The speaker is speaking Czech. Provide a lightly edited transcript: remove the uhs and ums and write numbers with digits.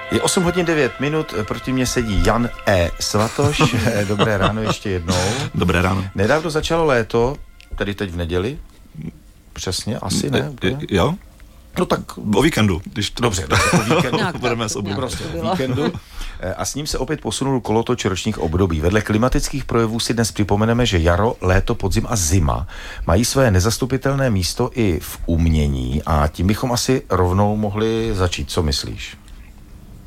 Je 8 hodin 9 minut, proti mně sedí Jan E. Svatoš. Dobré ráno ještě jednou. Dobré ráno. Nedávno začalo léto, tedy teď v neděli. Přesně, asi ne? Jo? No tak o víkendu. Když to... Dobře, o víkendu. Budeme s Prostě o víkendu. A s ním se opět posunul kolotoč ročních období. Vedle klimatických projevů si dnes připomeneme, že jaro, léto, podzim a zima mají své nezastupitelné místo i v umění a tím bychom asi rovnou mohli začít. Co myslíš?